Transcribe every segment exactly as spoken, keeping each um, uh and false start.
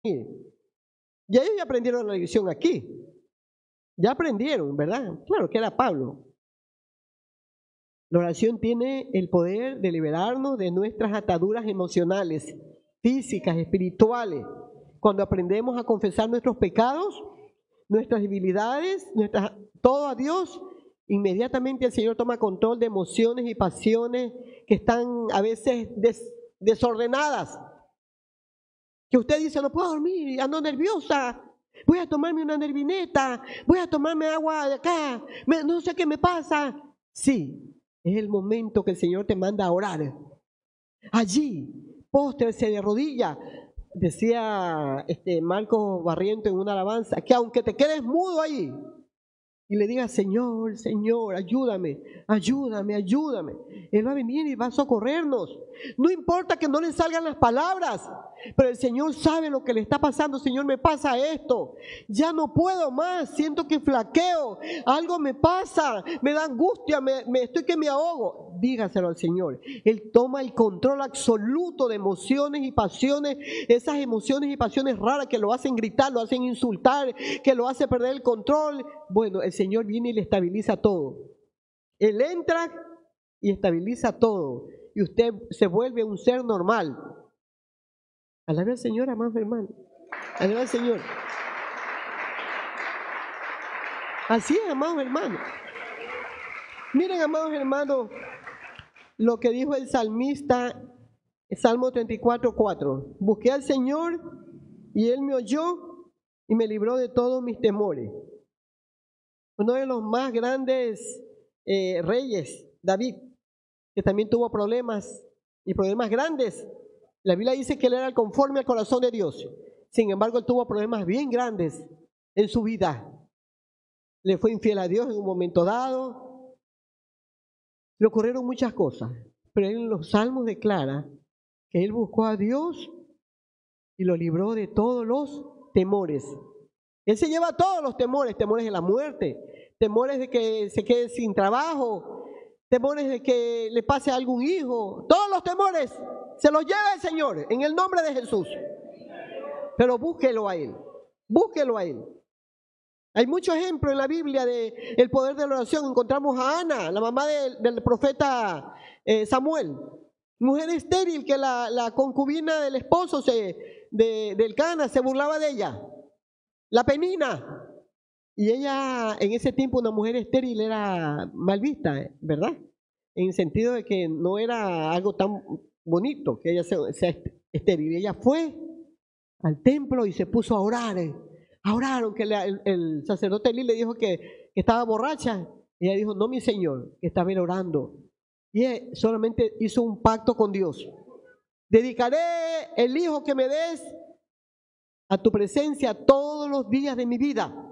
Ya ellos ya aprendieron la lección aquí. Ya aprendieron, ¿verdad? Claro que era Pablo. La oración tiene el poder de liberarnos de nuestras ataduras emocionales, físicas, espirituales. Cuando aprendemos a confesar nuestros pecados, nuestras debilidades, nuestras, todo a Dios, inmediatamente el Señor toma control de emociones y pasiones que están a veces des, desordenadas. Que usted dice, no puedo dormir, ando nerviosa, voy a tomarme una nervineta, voy a tomarme agua de acá, me, no sé qué me pasa. Sí, es el momento que el Señor te manda a orar. Allí, póstrese de rodilla. Decía este Marcos Barriento en una alabanza, que aunque te quedes mudo ahí y le digas, Señor, Señor, ayúdame, ayúdame, ayúdame, Él va a venir y va a socorrernos. No importa que no le salgan las palabras, pero el Señor sabe lo que le está pasando. Señor, me pasa esto, ya no puedo más, siento que flaqueo, algo me pasa, me da angustia, me, me estoy que me ahogo. Dígaselo al Señor. Él toma el control absoluto de emociones y pasiones, esas emociones y pasiones raras que lo hacen gritar, lo hacen insultar, que lo hace perder el control. Bueno, el Señor viene y le estabiliza todo. Él entra y estabiliza todo, y usted se vuelve un ser normal. Alabe al Señor, amados hermanos. Alabe al Señor. Así es, amados hermanos. Miren, amados hermanos, lo que dijo el salmista, Salmo treinta y cuatro, cuatro. Busqué al Señor y Él me oyó y me libró de todos mis temores. Uno de los más grandes eh, reyes, David, que también tuvo problemas y problemas grandes. La Biblia dice que él era conforme al corazón de Dios. Sin embargo, él tuvo problemas bien grandes en su vida. Le fue infiel a Dios en un momento dado. Le ocurrieron muchas cosas. Pero él en los salmos declara que él buscó a Dios y lo libró de todos los temores. Él se lleva todos los temores, temores de la muerte, temores de que se quede sin trabajo, temores de que le pase a algún hijo, todos los temores se los lleva el Señor en el nombre de Jesús. Pero búsquelo a Él, búsquelo a Él. Hay muchos ejemplos en la Biblia del poder de la oración. Encontramos a Ana, la mamá de, del profeta eh, Samuel, mujer estéril que la, la concubina del esposo se, de, del Cana se burlaba de ella, la Penina. Y ella, en ese tiempo, una mujer estéril era mal vista, ¿verdad? En el sentido de que no era algo tan bonito que ella sea, sea estéril. Ella fue al templo y se puso a orar. A orar, aunque el, el, el sacerdote Elí le dijo que, que estaba borracha. Y ella dijo, no, mi Señor, que estaba orando. Y él solamente hizo un pacto con Dios. Dedicaré el hijo que me des a tu presencia todos los días de mi vida.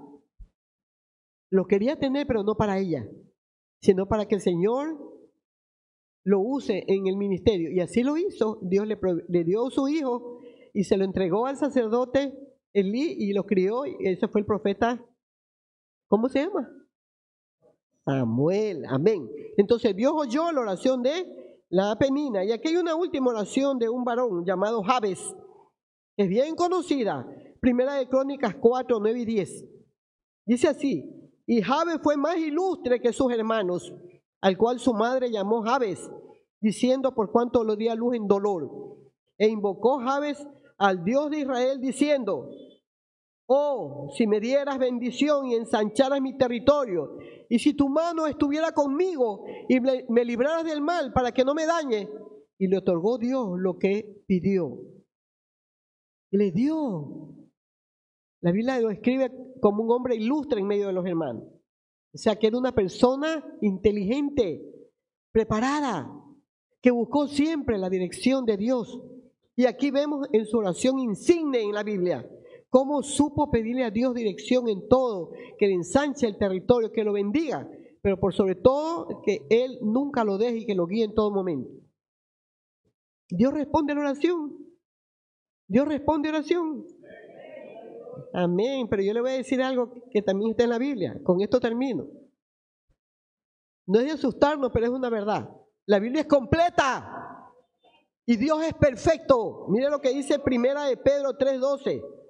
Lo quería tener, pero no para ella, sino para que el Señor lo use en el ministerio. Y así lo hizo. Dios le, le dio a su hijo y se lo entregó al sacerdote Elí y lo crió. Y ese fue el profeta, ¿cómo se llama? Samuel, amén. Entonces Dios oyó la oración de la Penina. Y aquí hay una última oración de un varón llamado Jabes. Es bien conocida. Primera de Crónicas cuatro, nueve y diez. Dice así: y Jabes fue más ilustre que sus hermanos, al cual su madre llamó Jabes, diciendo por cuanto lo di a luz en dolor. E invocó Jabes al Dios de Israel, diciendo: oh, si me dieras bendición y ensancharas mi territorio, y si tu mano estuviera conmigo y me libraras del mal para que no me dañe. Y le otorgó Dios lo que pidió. Y le dio. La Biblia lo escribe como un hombre ilustre en medio de los hermanos. O sea, que era una persona inteligente, preparada, que buscó siempre la dirección de Dios. Y aquí vemos en su oración insigne en la Biblia, cómo supo pedirle a Dios dirección en todo, que le ensanche el territorio, que lo bendiga, pero por sobre todo que Él nunca lo deje y que lo guíe en todo momento. Dios responde a la oración. Dios responde a la oración. Amén, pero yo le voy a decir algo que también está en la Biblia. Con esto termino. No es de asustarnos, pero es una verdad. La Biblia es completa Y Dios es perfecto. Mire lo que dice Primera de Pedro tres doce.